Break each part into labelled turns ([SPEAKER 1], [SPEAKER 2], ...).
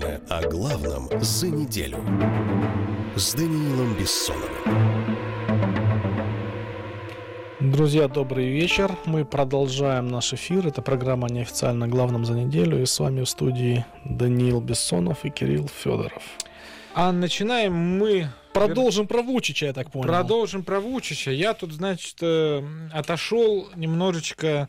[SPEAKER 1] Сегодня о главном за неделю с Даниилом Бессоновым.
[SPEAKER 2] Друзья, добрый вечер. Мы продолжаем наш эфир. Это программа «Неофициально о главном за неделю». И с вами в студии Даниил Бессонов и Кирилл Федоров.
[SPEAKER 3] А начинаем мы...
[SPEAKER 2] Продолжим про Вучича, я так понял.
[SPEAKER 3] Продолжим про Вучича. Я тут, значит, отошел немножечко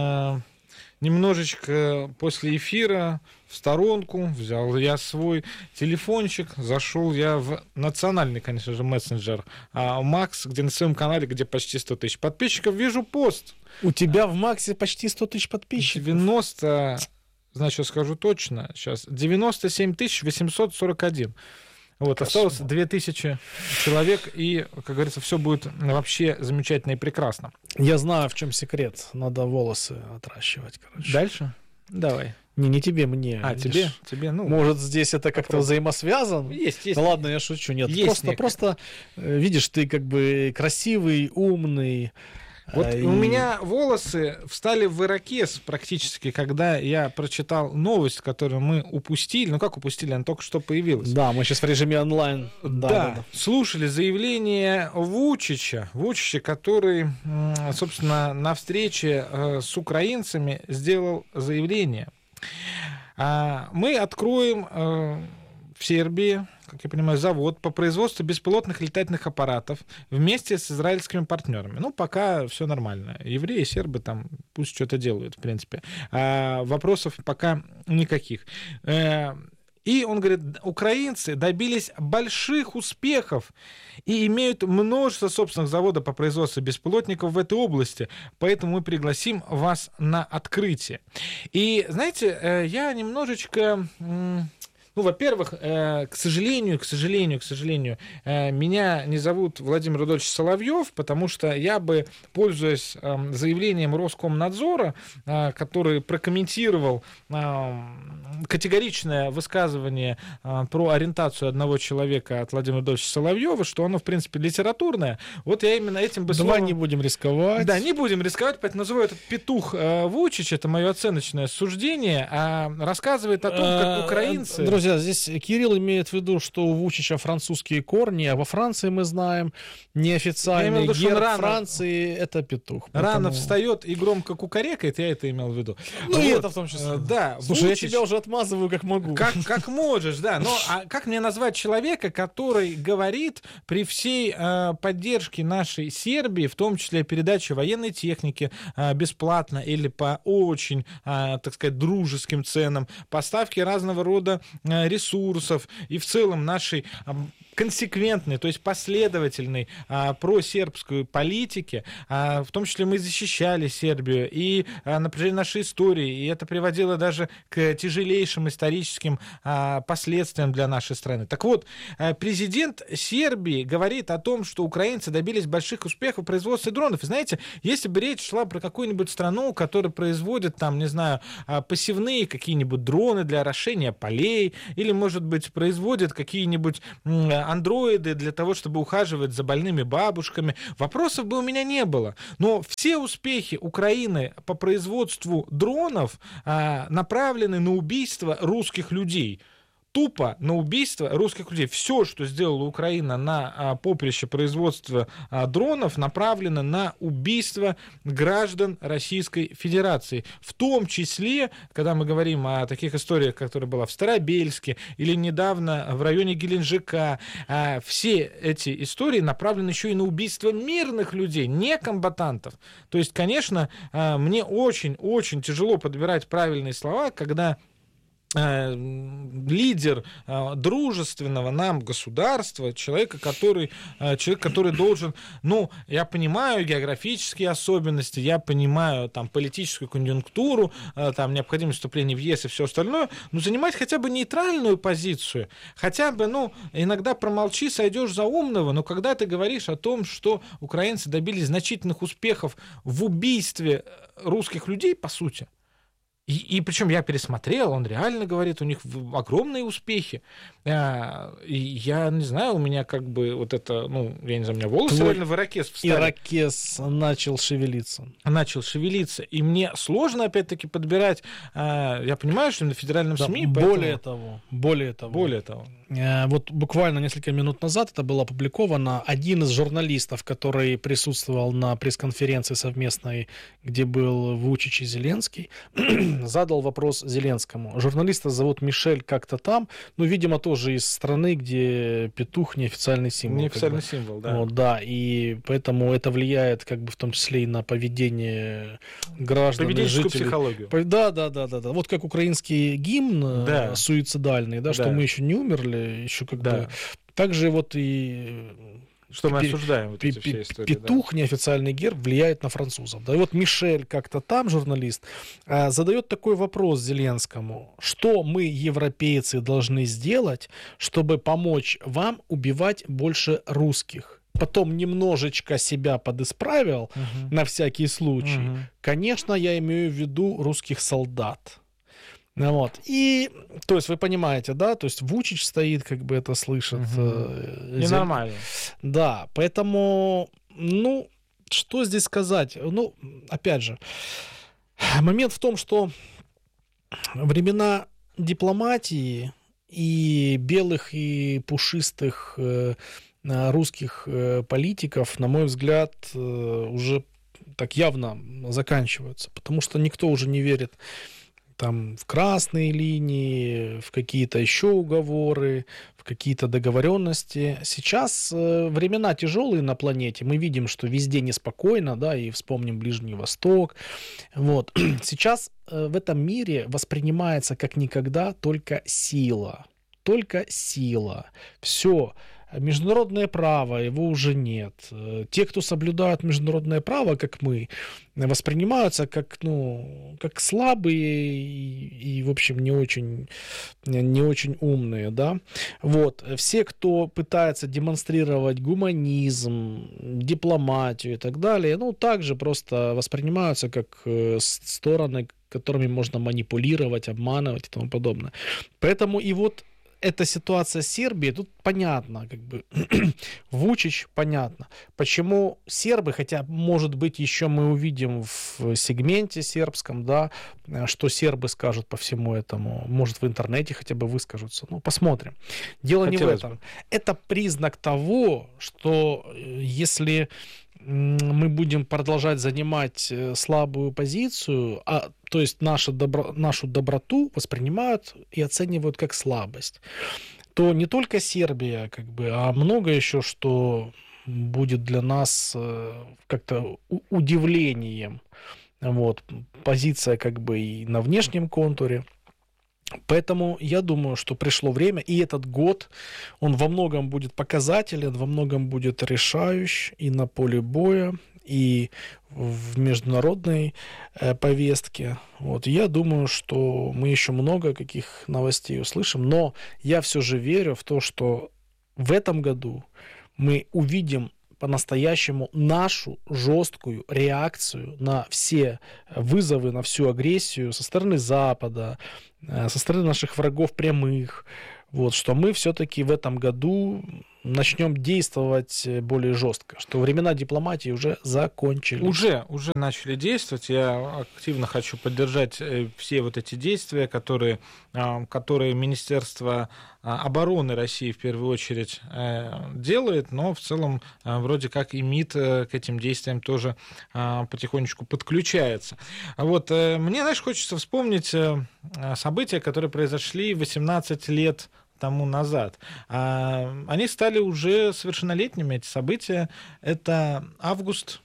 [SPEAKER 3] после эфира в сторонку, взял я свой телефончик, зашел я в национальный, конечно же, мессенджер Макс, где на своем канале, где почти 100 тысяч подписчиков, вижу пост.
[SPEAKER 2] У тебя в Максе почти 100 тысяч подписчиков?
[SPEAKER 3] 90, значит, скажу точно, сейчас, 97 841. Вот, осталось 2000 человек, и, как говорится, все будет вообще замечательно и прекрасно.
[SPEAKER 2] Я знаю, в чем секрет. Надо волосы отращивать, короче.
[SPEAKER 3] Дальше? Давай.
[SPEAKER 2] Не тебе, мне.
[SPEAKER 3] Тебе, ну...
[SPEAKER 2] Может, здесь это как-то взаимосвязано?
[SPEAKER 3] Есть.
[SPEAKER 2] Да ладно, я шучу. Нет, просто, видишь, ты как бы красивый, умный.
[SPEAKER 3] Вот у меня волосы встали в ирокез практически, когда я прочитал новость, которую мы упустили. Ну, как упустили, она только что появилась.
[SPEAKER 2] Да, мы сейчас в режиме онлайн.
[SPEAKER 3] Да. Слушали заявление Вучича, который, собственно, на встрече с украинцами сделал заявление. Мы откроем в Сербии, как я понимаю, завод по производству беспилотных летательных аппаратов вместе с израильскими партнерами. Ну, пока все нормально. Евреи, сербы там пусть что-то делают, в принципе. Вопросов пока никаких. И он говорит, украинцы добились больших успехов и имеют множество собственных заводов по производству беспилотников в этой области, поэтому мы пригласим вас на открытие. И, знаете, я немножечко... Ну, во-первых, к сожалению, меня не зовут Владимир Рудольевич Соловьев, потому что я бы, пользуясь заявлением Роскомнадзора, который прокомментировал категоричное высказывание про ориентацию одного человека от Владимира Рудольевича Соловьева, что оно, в принципе, литературное, вот я именно этим бы
[SPEAKER 2] Давай не будем рисковать.
[SPEAKER 3] Да, не будем рисковать, поэтому называю этот петух Вучич, это мое оценочное суждение, рассказывает о том, как украинцы...
[SPEAKER 2] Друзья, здесь Кирилл имеет в виду, что у Вучича французские корни, а во Франции мы знаем неофициальный герб Франции — это петух.
[SPEAKER 3] Рано встает и громко кукарекает, я это имел в виду.
[SPEAKER 2] Ну, и это в том числе.
[SPEAKER 3] Да.
[SPEAKER 2] Слушай, Вучич... я тебя уже отмазываю как могу.
[SPEAKER 3] Как можешь, да. Но как мне назвать человека, который говорит при всей поддержке нашей Сербии, в том числе передаче военной техники бесплатно или по очень, так сказать, дружеским ценам, поставки разного рода ресурсов и в целом нашей консеквентной, то есть последовательной просербской политики, в том числе мы защищали Сербию и на протяжении нашей истории, и это приводило даже к тяжелейшим историческим последствиям для нашей страны. Так вот, президент Сербии говорит о том, что украинцы добились больших успехов в производстве дронов. И знаете, если бы речь шла про какую-нибудь страну, которая производит, там, не знаю, посевные какие-нибудь дроны для орошения полей, или, может быть, производит какие-нибудь андроиды для того, чтобы ухаживать за больными бабушками, вопросов бы у меня не было. Но все успехи Украины по производству дронов направлены на убийство русских людей. Тупо на убийство русских людей. Все, что сделала Украина на поприще производства дронов, направлено на убийство граждан Российской Федерации. В том числе, когда мы говорим о таких историях, которая была в Старобельске или недавно в районе Геленджика, все эти истории направлены еще и на убийство мирных людей, не комбатантов. То есть, конечно, мне очень-очень тяжело подбирать правильные слова, когда лидер дружественного нам государства, человек, который должен, ну, я понимаю географические особенности, я понимаю там политическую конъюнктуру, там необходимость вступления в ЕС и все остальное, но занимать хотя бы нейтральную позицию, хотя бы, ну, иногда промолчи, сойдешь за умного, но когда ты говоришь о том, что украинцы добились значительных успехов в убийстве русских людей, по сути, И причем я пересмотрел, он реально говорит, у них огромные успехи. И я не знаю, у меня как бы вот это, ну, я не знаю, у меня волосы реально в ирокез встали.
[SPEAKER 2] Ирокез начал шевелиться.
[SPEAKER 3] Начал шевелиться. И мне сложно, опять-таки, подбирать. Я понимаю, что на федеральном СМИ...
[SPEAKER 2] Более того. Вот буквально несколько минут назад это было опубликовано. Один из журналистов, который присутствовал на пресс-конференции совместной, где был Вучич и Зеленский, задал вопрос Зеленскому. Журналиста зовут Мишель как-то там, ну, видимо, тоже из страны, где петух неофициальный символ.
[SPEAKER 3] Неофициальный символ, да.
[SPEAKER 2] Вот, да, и поэтому это влияет как бы в том числе и на поведение граждан.
[SPEAKER 3] Поведенческую психологию.
[SPEAKER 2] Да. Вот как украинский гимн суицидальный, да, что мы еще не умерли, еще как бы... Также вот и...
[SPEAKER 3] Что мы осуждаем вот эти все истории.
[SPEAKER 2] Петух, неофициальный герб, влияет на французов. Да, и вот Мишель как-то там, журналист, задает такой вопрос Зеленскому. Что мы, европейцы, должны сделать, чтобы помочь вам убивать больше русских? Потом немножечко себя подисправил на всякий случай. Конечно, я имею в виду русских солдат. Вот. И, то есть, вы понимаете, да, то есть Вучич стоит, как бы это слышит.
[SPEAKER 3] Ненормально.
[SPEAKER 2] Да, поэтому, ну, что здесь сказать? Ну, опять же, момент в том, что времена дипломатии и белых, и пушистых русских политиков, на мой взгляд, уже так явно заканчиваются, потому что никто уже не верит там в красные линии, в какие-то еще уговоры, в какие-то договоренности. Сейчас времена тяжелые на планете. Мы видим, что везде неспокойно, да, и вспомним Ближний Восток. Вот. Сейчас в этом мире воспринимается как никогда только сила. Только сила. Все. Международное право, его уже нет. Те, кто соблюдают международное право, как мы, воспринимаются как, ну, как слабые и в общем, не очень умные, да. Вот. Все, кто пытается демонстрировать гуманизм, дипломатию и так далее, ну, также просто воспринимаются как стороны, которыми можно манипулировать, обманывать и тому подобное. Поэтому и вот эта ситуация с Сербией, тут понятно, как бы, Вучич, понятно. Почему сербы, хотя, может быть, еще мы увидим в сегменте сербском, да, что сербы скажут по всему этому, может, в интернете хотя бы выскажутся, ну, посмотрим. Дело не в этом. Это признак того, что если мы будем продолжать занимать слабую позицию, то есть нашу доброту воспринимают и оценивают как слабость, то не только Сербия, как бы, а много еще, что будет для нас как-то удивлением. Вот, позиция как бы и на внешнем контуре. Поэтому я думаю, что пришло время, и этот год, он во многом будет показателен, во многом будет решающий и на поле боя, и в международной повестке. Вот. Я думаю, что мы еще много каких новостей услышим, но я все же верю в то, что в этом году мы увидим по-настоящему нашу жесткую реакцию на все вызовы, на всю агрессию со стороны Запада, со стороны наших врагов прямых. Вот, что мы все-таки в этом году начнем действовать более жестко, что времена дипломатии уже закончились.
[SPEAKER 3] Уже начали действовать. Я активно хочу поддержать все вот эти действия, которые Министерство обороны России в первую очередь делает, но в целом вроде как и МИД к этим действиям тоже потихонечку подключается. Вот мне, знаешь, хочется вспомнить события, которые произошли 18 лет тому назад. Они стали уже совершеннолетними, эти события. Это август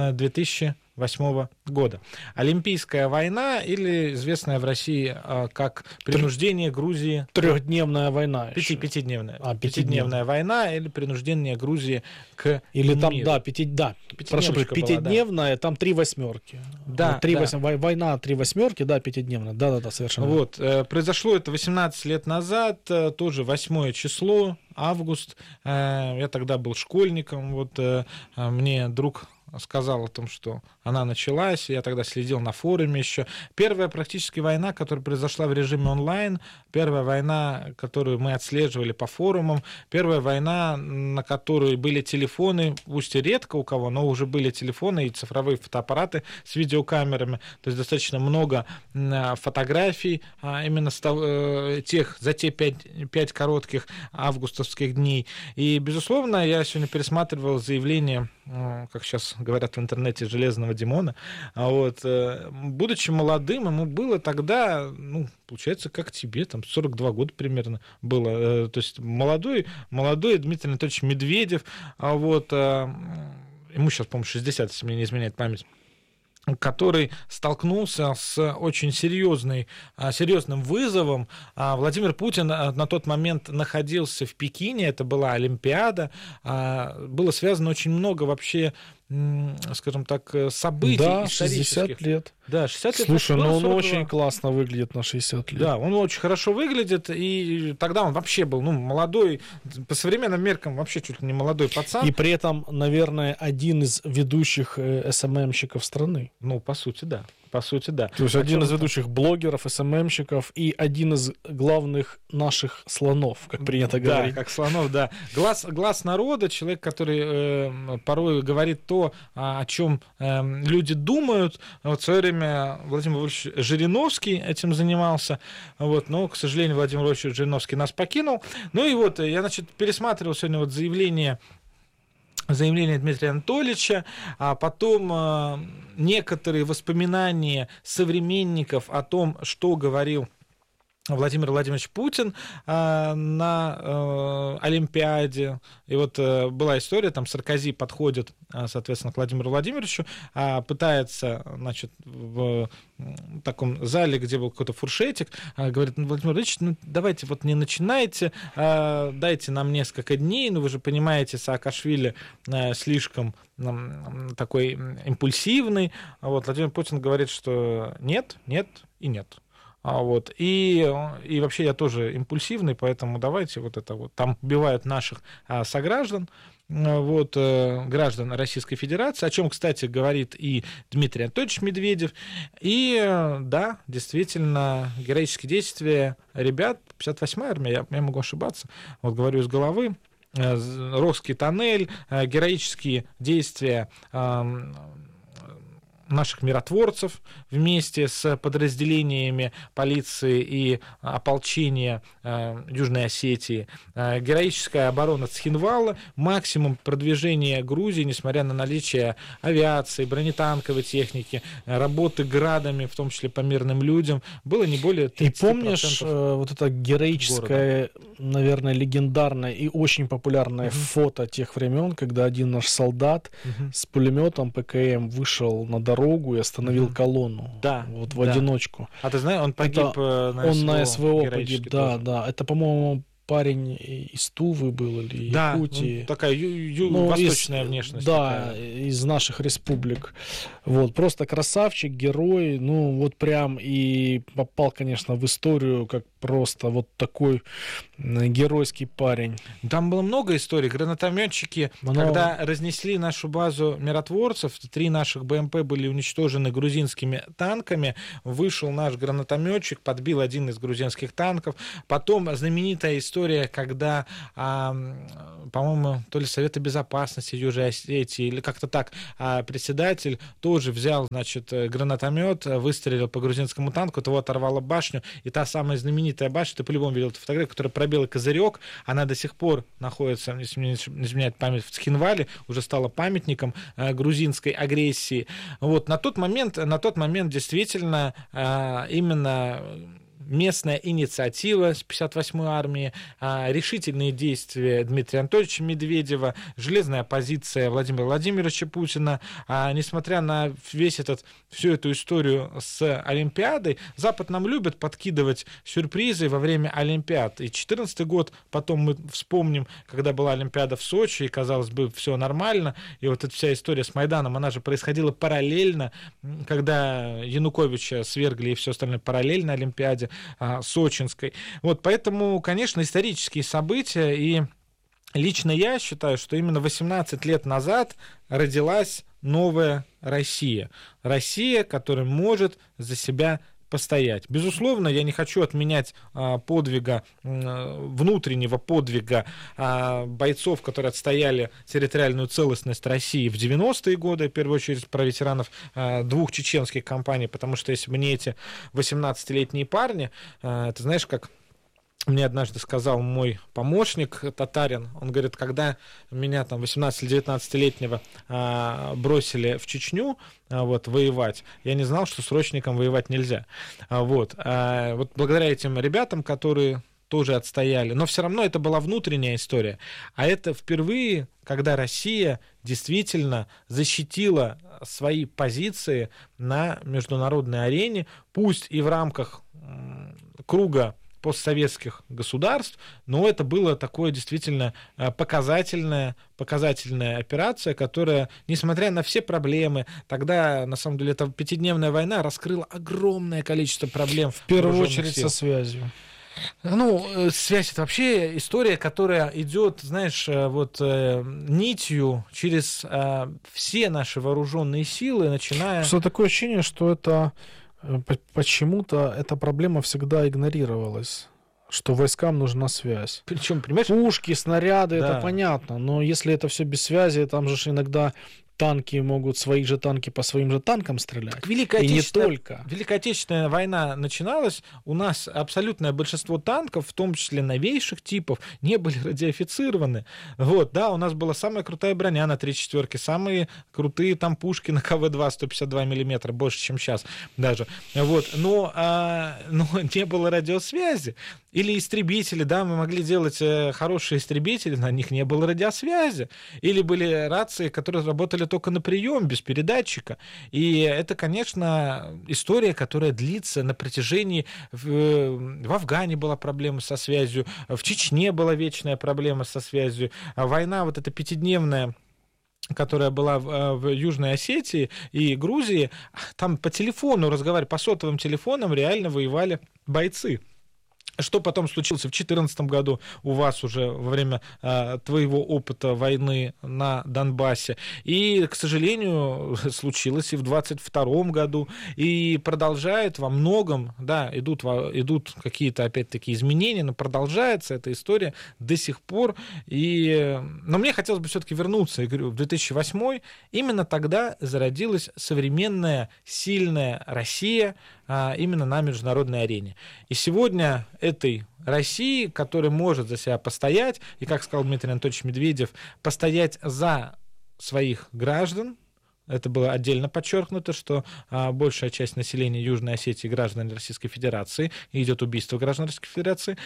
[SPEAKER 3] 2008 года. Олимпийская война, или известная в России как принуждение Грузии...
[SPEAKER 2] Трехдневная война.
[SPEAKER 3] Пятидневная. Пятидневная война или принуждение Грузии к
[SPEAKER 2] или
[SPEAKER 3] миру.
[SPEAKER 2] Там, прошу прощения, пятидневная, там 3 восьмерки.
[SPEAKER 3] Да,
[SPEAKER 2] война 3 восьмерки, да, пятидневная. Да, совершенно.
[SPEAKER 3] Вот, произошло это 18 лет назад, тоже 8 число, август. Я тогда был школьником, вот мне друг сказал о том, что она началась. Я тогда следил на форуме еще. Первая практически война, которая произошла в режиме онлайн, первая война, которую мы отслеживали по форумам, первая война, на которой были телефоны, пусть и редко у кого, но уже были телефоны и цифровые фотоаппараты с видеокамерами, то есть достаточно много фотографий именно за те 5 коротких августовских дней. И, безусловно, я сегодня пересматривал заявление, как сейчас говорят в интернете, «Железного Димона». Будучи молодым, ему было тогда, получается, как тебе, там 42 года примерно было. То есть молодой Дмитрий Анатольевич Медведев, ему сейчас, по-моему, 60, если мне не изменяет память, который столкнулся с очень серьезным вызовом. Владимир Путин на тот момент находился в Пекине, это была Олимпиада, было связано очень много вообще, скажем так, событий исторических.
[SPEAKER 2] 60 лет.
[SPEAKER 3] Да, 60 лет.
[SPEAKER 2] Слушай, он очень классно выглядит на 60 лет.
[SPEAKER 3] Да, он очень хорошо выглядит, и тогда он вообще был, молодой, по современным меркам вообще чуть ли не молодой пацан.
[SPEAKER 2] И при этом, наверное, один из ведущих СММщиков страны.
[SPEAKER 3] По сути, да. По сути, да.
[SPEAKER 2] То есть один из ведущих блогеров, СММщиков и один из главных наших слонов, как принято говорить.
[SPEAKER 3] Да, как слонов, да. Глаз народа, человек, который порой говорит то, о чем люди думают. В свое время Владимир Владимирович Жириновский этим занимался, но, к сожалению, Владимир Владимирович Жириновский нас покинул. Я, пересматривал сегодня заявление Дмитрия Анатольевича, а потом некоторые воспоминания современников о том, что говорил Владимир Владимирович Путин на Олимпиаде. И была история, там Саркози подходит, соответственно, к Владимиру Владимировичу, пытается, в таком зале, где был какой-то фуршетик, говорит: Владимир Владимирович, давайте не начинайте, дайте нам несколько дней, вы же понимаете, Саакашвили слишком такой импульсивный. Владимир Путин говорит, что нет, нет и нет. И вообще я тоже импульсивный, поэтому давайте там убивают наших сограждан, граждан Российской Федерации, о чем, кстати, говорит и Дмитрий Анатольевич Медведев. И да, действительно, героические действия ребят, 58-я армия, я могу ошибаться, говорю из головы, Рохский тоннель, героические действия наших миротворцев вместе с подразделениями полиции и ополчения Южной Осетии, героическая оборона Цхинвала, максимум продвижения Грузии, несмотря на наличие авиации, бронетанковой техники, работы градами, в том числе по мирным людям, было не более 30%.
[SPEAKER 2] И помнишь это героическое, наверное, легендарное и очень популярное фото тех времен, когда один наш солдат с пулеметом ПКМ вышел на дорогу и остановил колонну.
[SPEAKER 3] Да.
[SPEAKER 2] В одиночку.
[SPEAKER 3] А ты знаешь, он погиб
[SPEAKER 2] на СВО погиб, да. Это, по-моему, парень из Тувы был или Якутии.
[SPEAKER 3] Да, такая восточная внешность.
[SPEAKER 2] Да, из наших республик. Просто красавчик, герой, прям и попал, конечно, в историю как просто такой геройский парень.
[SPEAKER 3] Там было много историй. Гранатометчики, когда разнесли нашу базу миротворцев, 3 наших БМП были уничтожены грузинскими танками, вышел наш гранатометчик, подбил один из грузинских танков. Потом знаменитая история, когда, по-моему, то ли Совета Безопасности Южной Осетии, или как-то так, председатель тоже взял, гранатомет, выстрелил по грузинскому танку, того оторвало башню, и та самая знаменитая башня, ты по-любому видел эту фотографию, которая пробила козырек, она до сих пор находится, если мне не изменяет память, в Цхинвале, уже стала памятником грузинской агрессии. На тот момент действительно именно местная инициатива с 58-й армии, решительные действия Дмитрия Анатольевича Медведева, железная позиция Владимира Владимировича Путина. Несмотря на всю эту историю с Олимпиадой, Запад нам любит подкидывать сюрпризы во время Олимпиад. И 2014 год, потом мы вспомним, когда была Олимпиада в Сочи, и, казалось бы, все нормально. И эта вся история с Майданом, она же происходила параллельно, когда Януковича свергли и все остальное параллельно Олимпиаде сочинской. Поэтому, конечно, исторические события, и лично я считаю, что именно 18 лет назад родилась новая Россия. Россия, которая может за себя постоять. Безусловно, я не хочу отменять подвига, внутреннего подвига бойцов, которые отстояли территориальную целостность России в 90-е годы, в первую очередь про ветеранов двух чеченских кампаний, потому что если бы не эти 18-летние парни, ты знаешь, как мне однажды сказал мой помощник, татарин, он говорит, когда меня там 18-19-летнего бросили в Чечню воевать, я не знал, что срочникам воевать нельзя. Вот благодаря этим ребятам, которые тоже отстояли, но все равно это была внутренняя история. А это впервые, когда Россия действительно защитила свои позиции на международной арене, пусть и в рамках круга постсоветских государств, но это было такое действительно показательная операция, которая, несмотря на все проблемы, тогда, на самом деле, эта пятидневная война раскрыла огромное количество проблем.
[SPEAKER 2] В первую очередь со связью.
[SPEAKER 3] Связь — это вообще история, которая идет, знаешь, нитью через все наши вооруженные силы, начиная...
[SPEAKER 2] Что такое ощущение, что это почему-то эта проблема всегда игнорировалась, что войскам нужна связь.
[SPEAKER 3] Причем, понимаешь?
[SPEAKER 2] Пушки, снаряды,
[SPEAKER 3] да.
[SPEAKER 2] Это понятно, но если это все без связи, там же иногда танки могут свои же танки по своим же танкам стрелять. И не только.
[SPEAKER 3] Великая Отечественная война начиналась, у нас абсолютное большинство танков, в том числе новейших типов, не были радиофицированы. У нас была самая крутая броня на 3/4, самые крутые там пушки на КВ-2 152 мм, больше, чем сейчас даже. Но не было радиосвязи. Или истребители, мы могли делать хорошие истребители, на них не было радиосвязи. Или были рации, которые работали только на прием, без передатчика. И это, конечно, история, которая длится на протяжении... В Афгане была проблема со связью, в Чечне была вечная проблема со связью. Война эта пятидневная, которая была в Южной Осетии и Грузии, там по телефону разговаривали, по сотовым телефонам реально воевали бойцы. Что потом случилось в 2014 году у вас уже во время твоего опыта войны на Донбассе. И, к сожалению, случилось и в 2022 году. И продолжает во многом, идут какие-то, опять-таки, изменения, но продолжается эта история до сих пор. Но мне хотелось бы все-таки вернуться, я говорю, в 2008. Именно тогда зародилась современная, сильная Россия, именно на международной арене. И сегодня этой России, которая может за себя постоять, и, как сказал Дмитрий Анатольевич Медведев, постоять за своих граждан, это было отдельно подчеркнуто, что большая часть населения Южной Осетии граждан Российской Федерации, и идет убийство граждан Российской Федерации,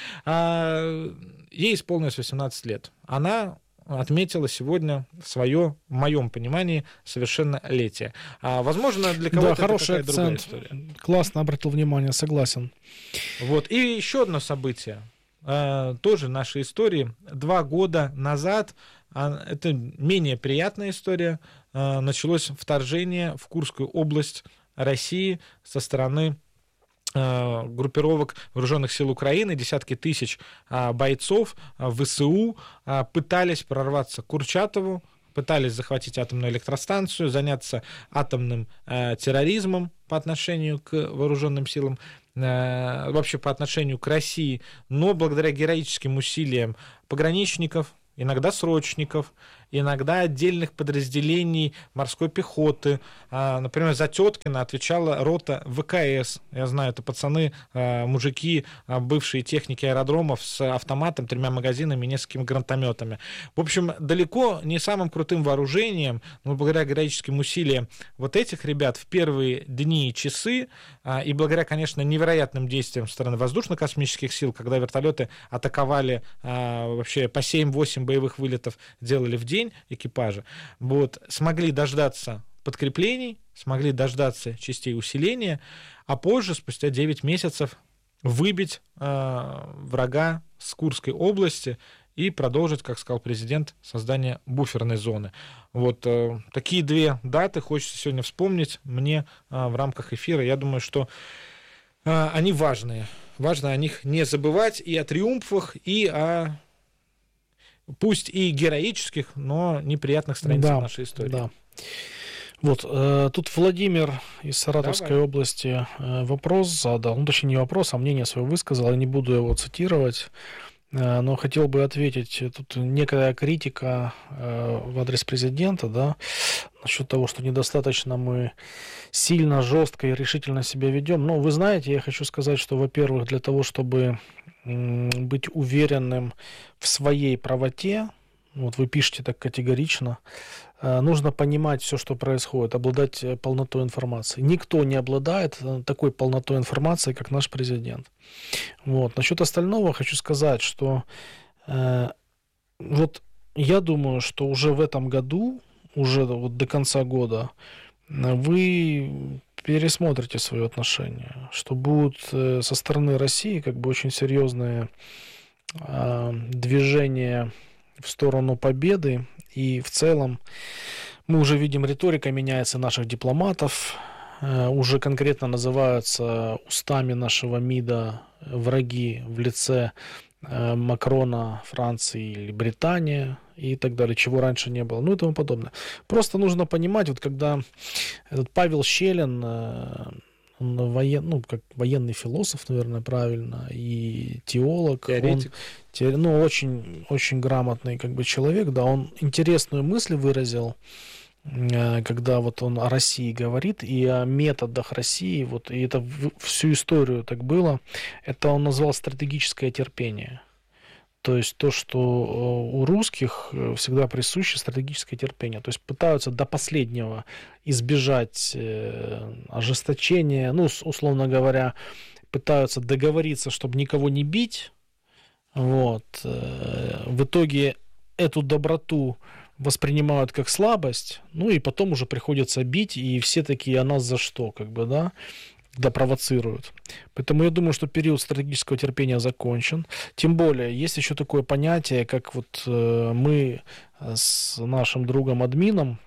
[SPEAKER 3] ей исполнилось 18 лет. Она отметила сегодня свое, в моем понимании, совершеннолетие. Возможно, для кого-то это
[SPEAKER 2] хороший
[SPEAKER 3] какая-то другая
[SPEAKER 2] акцент.
[SPEAKER 3] история.
[SPEAKER 2] Классно обратил внимание, согласен.
[SPEAKER 3] И еще одно событие, тоже нашей истории. 2 года назад, это менее приятная история, началось вторжение в Курскую область России со стороны группировок вооруженных сил Украины. Десятки тысяч бойцов ВСУ пытались прорваться к Курчатову, пытались захватить атомную электростанцию, заняться атомным терроризмом по отношению к вооруженным силам, вообще по отношению к России, но благодаря героическим усилиям пограничников, иногда срочников, иногда отдельных подразделений морской пехоты. Например, за Теткино отвечала рота ВКС. Я знаю, это пацаны, мужики, бывшие техники аэродромов с автоматом, 3 магазинами и несколькими гранатометами. В общем, далеко не самым крутым вооружением, но благодаря героическим усилиям этих ребят в первые дни и часы, и благодаря, конечно, невероятным действиям со стороны воздушно-космических сил, когда вертолеты атаковали вообще по 7-8 боевых вылетов делали в день экипажа, смогли дождаться подкреплений, смогли дождаться частей усиления, а позже, спустя 9 месяцев, выбить врага с Курской области и продолжить, как сказал президент, создание буферной зоны. Такие 2 даты хочется сегодня вспомнить мне в рамках эфира. Я думаю, что они важные. Важно о них не забывать и о триумфах, и о пусть и героических, но неприятных страницах нашей истории.
[SPEAKER 2] Да. Вот, тут Владимир из Саратовской
[SPEAKER 3] Давай.
[SPEAKER 2] области вопрос задал, ну, точнее, не вопрос, а мнение свое высказал, я не буду его цитировать, но хотел бы ответить, тут некая критика в адрес президента, да, насчет того, что недостаточно мы сильно, жестко и решительно себя ведем. Но вы знаете, я хочу сказать, что, во-первых, для того, чтобы быть уверенным в своей правоте, вот вы пишете так категорично, нужно понимать все, что происходит, обладать полнотой информации. Никто не обладает такой полнотой информации, как наш президент. Вот. Насчет остального хочу сказать, что вот я думаю, что уже в этом году, уже вот до конца года, вы пересмотрите свое отношение, что будут со стороны России как бы очень серьезные движения в сторону победы, и в целом мы уже видим, риторика меняется наших дипломатов, уже конкретно называются устами нашего МИДа враги в лице Макрона, Франции или Британии и так далее, чего раньше не было, ну и тому подобное. Просто нужно понимать, вот когда этот Павел Щелин, он как военный философ, наверное, правильно, и теолог,
[SPEAKER 3] Теоретик.
[SPEAKER 2] он, ну, очень, очень грамотный как бы человек, да, он интересную мысль выразил, когда вот он о России говорит и о методах России, вот, и это всю историю так было, это он назвал стратегическое терпение. То есть то, что у русских всегда присуще стратегическое терпение. То есть пытаются до последнего избежать ожесточения, ну, условно говоря, пытаются договориться, чтобы никого не бить. Вот. В итоге эту доброту воспринимают как слабость, ну и потом уже приходится бить, и все такие, а нас за что, как бы, да, когда провоцируют. Поэтому я думаю, что период стратегического терпения закончен. Тем более, есть еще такое понятие, как вот мы с нашим другом-админом,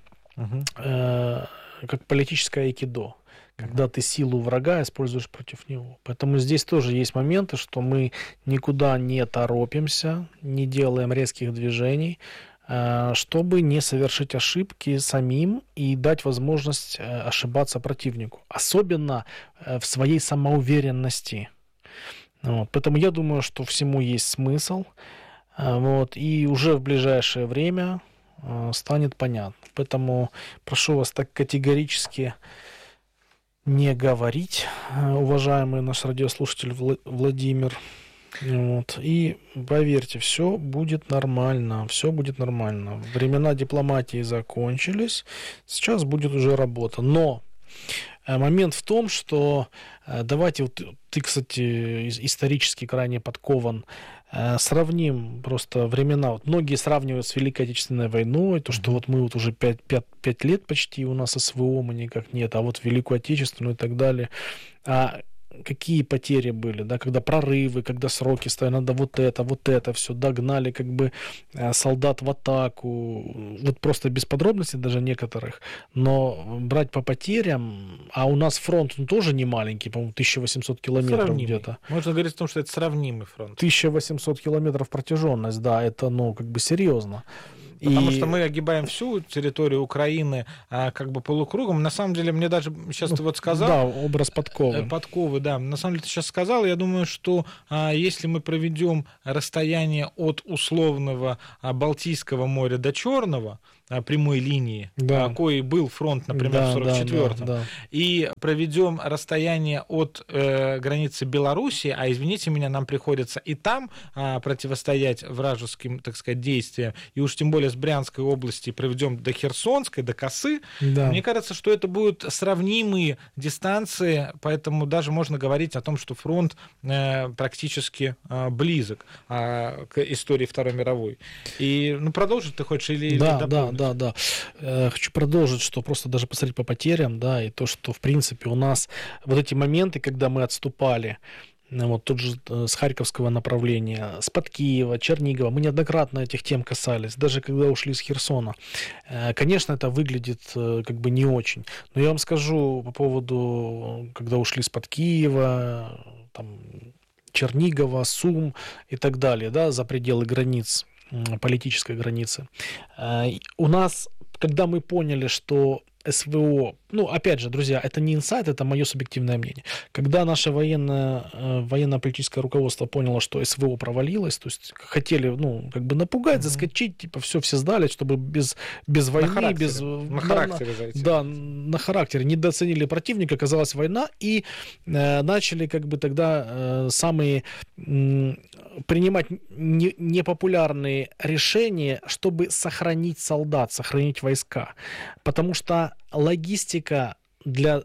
[SPEAKER 2] как политическое айкидо, когда ты силу врага используешь против него. Поэтому здесь тоже есть моменты, что мы никуда не торопимся, не делаем резких движений, чтобы не совершить ошибки самим и дать возможность ошибаться противнику. Особенно в своей самоуверенности. Вот. Поэтому я думаю, что всему есть смысл. Вот. И уже в ближайшее время станет понятно. Поэтому прошу вас так категорически не говорить, уважаемый наш радиослушатель Владимир. Вот. И поверьте, все будет нормально, все будет нормально. Времена дипломатии закончились, сейчас будет уже работа. Но момент в том, что давайте, вот ты, кстати, исторически крайне подкован, сравним просто времена. Вот многие сравнивают с Великой Отечественной войной, то, что вот мы вот уже 5 лет почти у нас СВО, мы никак нет, а вот Великую Отечественную и так далее. Какие потери были, да, когда прорывы, когда сроки стоят, надо вот это все, догнали как бы солдат в атаку, вот просто без подробностей даже некоторых, но брать по потерям, а у нас фронт тоже не маленький, по-моему, 1800 километров
[SPEAKER 3] Сравнимый.
[SPEAKER 2] где-то.
[SPEAKER 3] Можно говорить о том, что это сравнимый фронт.
[SPEAKER 2] 1800 километров протяженность, да, это, ну, как бы серьезно.
[SPEAKER 3] Потому что мы огибаем всю территорию Украины как бы полукругом. На самом деле, мне даже сейчас ты вот сказал...
[SPEAKER 2] Да, образ подковы.
[SPEAKER 3] Подковы, да. На самом деле, ты сейчас сказал, я думаю, что если мы проведем расстояние от условного Балтийского моря до Черного, прямой линии,
[SPEAKER 2] да.
[SPEAKER 3] Кой был фронт, например, в 44-м,
[SPEAKER 2] да.
[SPEAKER 3] и проведем расстояние от границы Белоруссии, а, извините меня, нам приходится и там противостоять вражеским, так сказать, действиям, и уж тем более с Брянской области проведем до Херсонской, до Косы,
[SPEAKER 2] да.
[SPEAKER 3] Мне кажется, что это будут сравнимые дистанции, поэтому даже можно говорить о том, что фронт практически близок к истории Второй мировой. И, ну, продолжить ты хочешь или дополнить?
[SPEAKER 2] Да. Хочу продолжить, что просто даже посмотреть по потерям, да, и то, что, в принципе, у нас вот эти моменты, когда мы отступали, вот тот же с Харьковского направления, с-под Киева, Чернигова, мы неоднократно этих тем касались, даже когда ушли с Херсона. Конечно, это выглядит как бы не очень, но я вам скажу по поводу, когда ушли с-под Киева, там, Чернигова, Сум и так далее, да, за пределы границ, политической границы. У нас, когда мы поняли, что СВО, ну, опять же, друзья, это не инсайт, это мое субъективное мнение. Когда наше военно-политическое руководство поняло, что СВО провалилось, то есть хотели, ну, как бы напугать, заскочить, типа, все сдали, чтобы без войны, без...
[SPEAKER 3] На характере зайти.
[SPEAKER 2] Да, на характере. Недооценили противника, оказалась война, и начали, как бы, тогда самые принимать непопулярные решения, чтобы сохранить солдат, сохранить войска. Потому что логистика для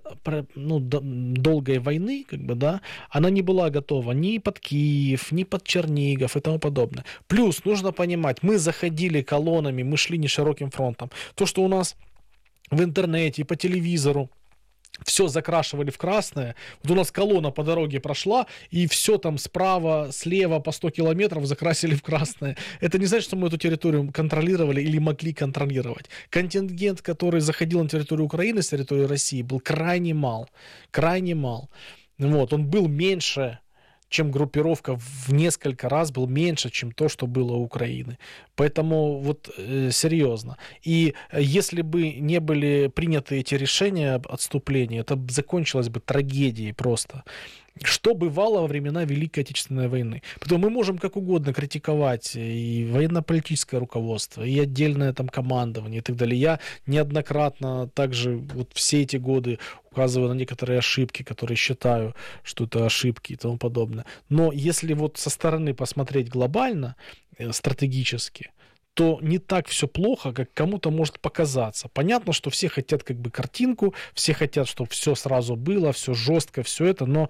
[SPEAKER 2] долгой войны, как бы, да, она не была готова ни под Киев, ни под Чернигов и тому подобное. Плюс нужно понимать, мы заходили колоннами, мы шли не широким фронтом. То, что у нас в интернете и по телевизору все закрашивали в красное. Вот у нас колонна по дороге прошла, и все там справа, слева по 100 километров закрасили в красное. Это не значит, что мы эту территорию контролировали или могли контролировать. Контингент, который заходил на территорию Украины с территории России, был крайне мал. Крайне мал. Вот, он был меньше, чем группировка, в несколько раз был меньше, чем то, что было у Украины. Поэтому вот серьезно. И если бы не были приняты эти решения об отступлении, это закончилось бы трагедией просто. Что бывало во времена Великой Отечественной войны. Поэтому мы можем как угодно критиковать и военно-политическое руководство, и отдельное там командование и так далее. Я неоднократно также вот все эти годы указываю на некоторые ошибки, которые считаю, что это ошибки и тому подобное. Но если вот со стороны посмотреть глобально, стратегически, то не так все плохо, как кому-то может показаться. Понятно, что все хотят как бы картинку, все хотят, чтобы все сразу было, все жестко, все это, но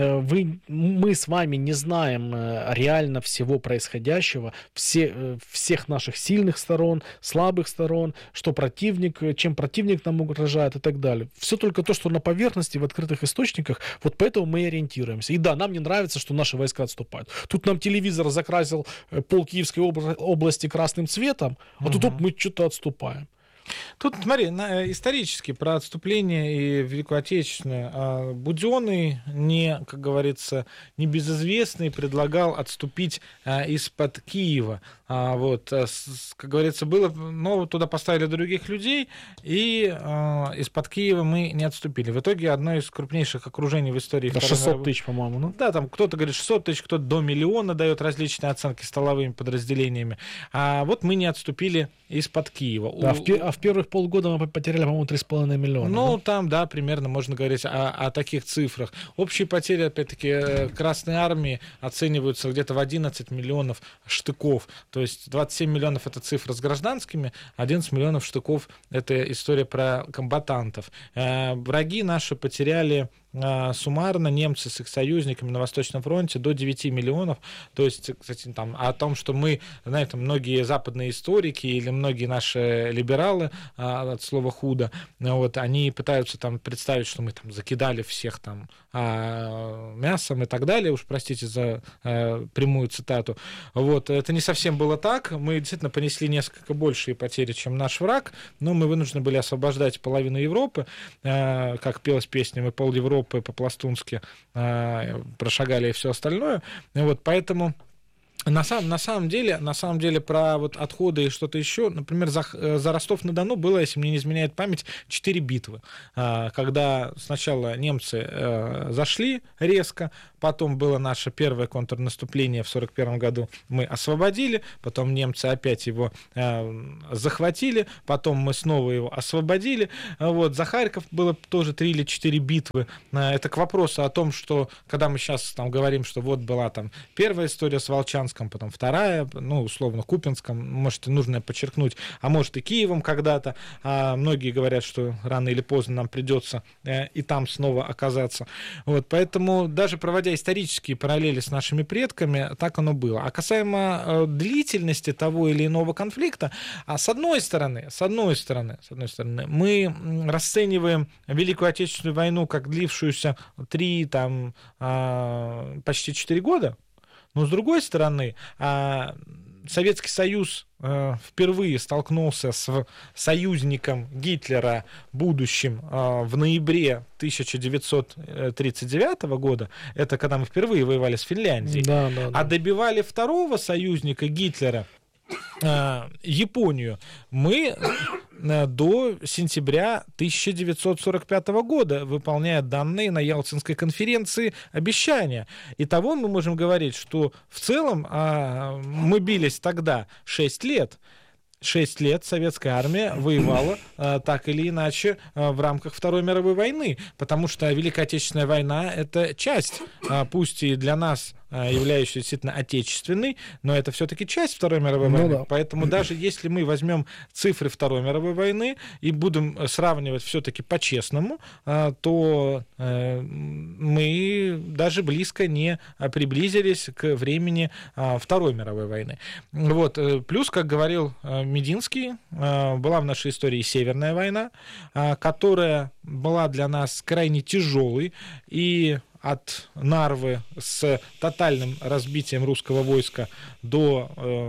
[SPEAKER 2] мы с вами не знаем реально всего происходящего, всех наших сильных сторон, слабых сторон, что противник, чем противник нам угрожает и так далее. Все только то, что на поверхности, в открытых источниках, вот поэтому мы и ориентируемся. И да, нам не нравится, что наши войска отступают. Тут нам телевизор закрасил пол Киевской области красным цветом, а тут мы что-то отступаем.
[SPEAKER 3] Тут, смотри, исторически про отступление и Великую Отечественную. Буденный, как говорится, небезызвестный, предлагал отступить из-под Киева. Вот, как говорится, но туда поставили других людей, и из-под Киева мы не отступили. В итоге одно из крупнейших окружений в истории...
[SPEAKER 2] Да, 600 тысяч, по-моему, ну?
[SPEAKER 3] Да, там кто-то говорит 600 тысяч, кто-то до миллиона дает различные оценки столовыми подразделениями. А вот мы не отступили из-под Киева.
[SPEAKER 2] Да, в первых полгода мы потеряли, по-моему, 3,5 миллиона.
[SPEAKER 3] Ну, да? Там, да, примерно можно говорить о таких цифрах. Общие потери, опять-таки, Красной Армии оцениваются где-то в 11 миллионов штыков. То есть 27 миллионов — это цифра с гражданскими, 11 миллионов штыков — это история про комбатантов. Враги наши потеряли суммарно, немцы с их союзниками на Восточном фронте, до 9 миллионов. То есть, кстати, там, о том, что мы, знаете, многие западные историки или многие наши либералы, от слова худо, вот, они пытаются там представить, что мы там закидали всех там мясом и так далее, уж простите за прямую цитату. Вот, это не совсем было так. Мы действительно понесли несколько большие потери, чем наш враг, но мы вынуждены были освобождать половину Европы, как пелась песня, мы пол Европы по-пластунски прошагали и все остальное. Вот, поэтому на самом деле про вот отходы и что-то еще, например, за Ростов-на-Дону было, если мне не изменяет память, 4 битвы, когда сначала немцы зашли резко, потом было наше первое контрнаступление в 1941 году, мы освободили, потом немцы опять его захватили, потом мы снова его освободили. Вот, за Харьков было тоже 3 или 4 битвы. Это к вопросу о том, что когда мы сейчас там говорим, что вот была там первая история с Волчанском, потом вторая, ну, условно, Купинском, может, и нужно подчеркнуть, а может, и Киевом когда-то. Многие говорят, что рано или поздно нам придется и там снова оказаться. Вот, поэтому даже проводя исторические параллели с нашими предками, так оно было. А касаемо длительности того или иного конфликта, с одной стороны, мы расцениваем Великую Отечественную войну как длившуюся 3, там, почти 4 года, но с другой стороны, Советский Союз впервые столкнулся с союзником Гитлера, будущим, в ноябре 1939 года. Это когда мы впервые воевали с Финляндией.
[SPEAKER 2] Да.
[SPEAKER 3] А добивали второго союзника Гитлера Японию, мы до сентября 1945 года, выполняя данные на Ялтинской конференции обещания. Итого мы можем говорить, что в целом мы бились тогда 6 лет. 6 лет советская армия воевала так или иначе в рамках Второй мировой войны, потому что Великая Отечественная война — это часть, пусть и для нас являющаяся действительно отечественной, но это все-таки часть Второй мировой войны. Да. Поэтому даже если мы возьмем цифры Второй мировой войны и будем сравнивать все-таки по-честному, то мы даже близко не приблизились к времени Второй мировой войны. Вот. Плюс, как говорил Мединский, была в нашей истории Северная война, которая была для нас крайне тяжелой, и от Нарвы с тотальным разбитием русского войска до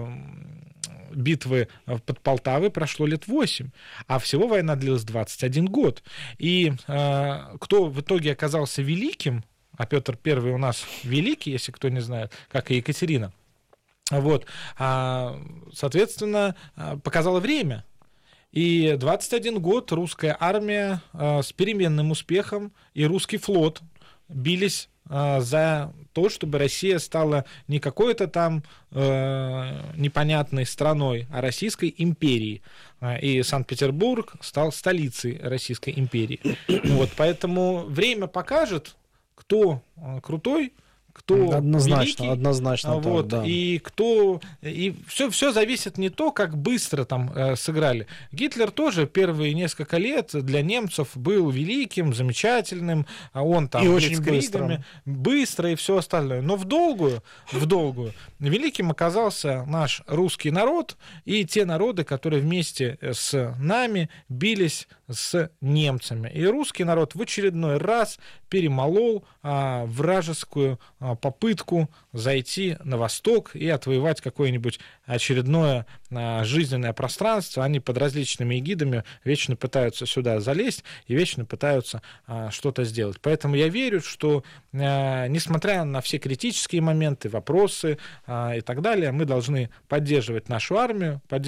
[SPEAKER 3] битвы под Полтавой прошло лет 8, а всего война длилась 21 год. И кто в итоге оказался великим, а Петр I у нас великий, если кто не знает, как и Екатерина, вот, соответственно, показало время. И 21 год русская армия с переменным успехом и русский флот бились за то, чтобы Россия стала не какой-то там непонятной страной, а Российской империей. И Санкт-Петербург стал столицей Российской империи. Вот, поэтому время покажет, кто крутой, кто
[SPEAKER 2] однозначно,
[SPEAKER 3] великий,
[SPEAKER 2] однозначно
[SPEAKER 3] вот,
[SPEAKER 2] так, да.
[SPEAKER 3] и кто, и все зависит не то, как быстро там сыграли. Гитлер тоже первые несколько лет для немцев был великим, замечательным, он там
[SPEAKER 2] и очень
[SPEAKER 3] быстро и все остальное. Но в долгую великим оказался наш русский народ и те народы, которые вместе с нами бились с немцами. И русский народ в очередной раз перемолол вражескую попытку зайти на восток и отвоевать какое-нибудь очередное жизненное пространство. Они под различными эгидами вечно пытаются сюда залезть и вечно пытаются что-то сделать. Поэтому я верю, что несмотря на все критические моменты, вопросы и так далее, мы должны поддерживать нашу армию,